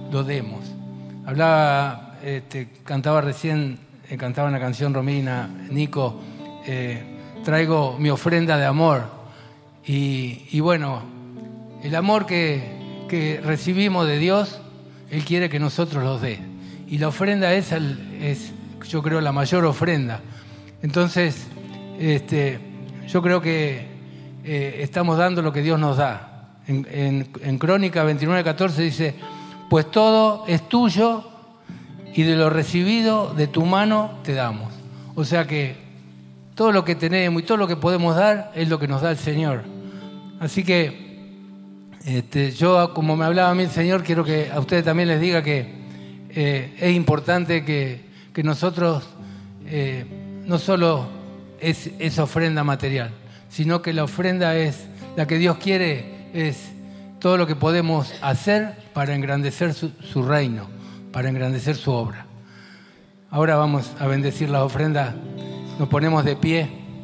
lo demos. Hablaba, cantaba recién, cantaba una canción Romina, Nico, traigo mi ofrenda de amor. Y bueno, el amor que recibimos de Dios, Él quiere que nosotros los dé. Y la ofrenda es yo creo, la mayor ofrenda. Entonces, yo creo que estamos dando lo que Dios nos da. En Crónica 29:14 dice, pues todo es tuyo y de lo recibido de tu mano te damos. O sea que todo lo que tenemos y todo lo que podemos dar es lo que nos da el Señor. Así que yo, como me hablaba a mí el Señor, quiero que a ustedes también les diga que es importante que nosotros no solo es ofrenda material, sino que la ofrenda es la que Dios quiere, es todo lo que podemos hacer para engrandecer su reino, para engrandecer su obra. Ahora vamos a bendecir la ofrenda, nos ponemos de pie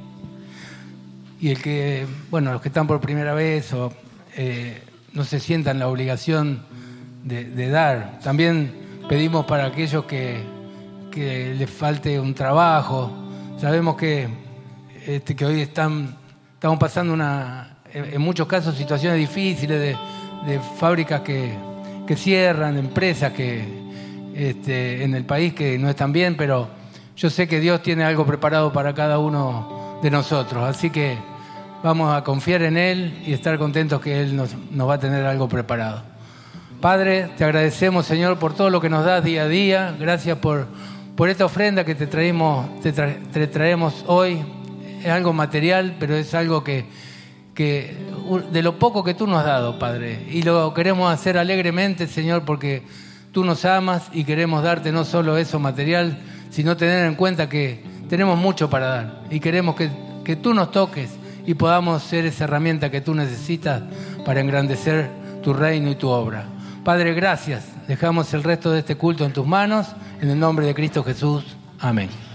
y los que están por primera vez o no se sientan la obligación de dar. También pedimos para aquellos que les falte un trabajo. Sabemos que hoy estamos pasando en muchos casos situaciones difíciles de fábricas que cierran, empresas en el país que no están bien, pero yo sé que Dios tiene algo preparado para cada uno de nosotros, así que vamos a confiar en Él y estar contentos que Él nos va a tener algo preparado. Padre, te agradecemos, Señor, por todo lo que nos das día a día. Gracias por esta ofrenda que te traemos hoy. Es algo material, pero es algo que de lo poco que tú nos has dado, Padre. Y lo queremos hacer alegremente, Señor, porque tú nos amas y queremos darte no solo eso material, sino tener en cuenta que tenemos mucho para dar. Y queremos que tú nos toques y podamos ser esa herramienta que tú necesitas para engrandecer tu reino y tu obra. Padre, gracias. Dejamos el resto de este culto en tus manos. En el nombre de Cristo Jesús. Amén.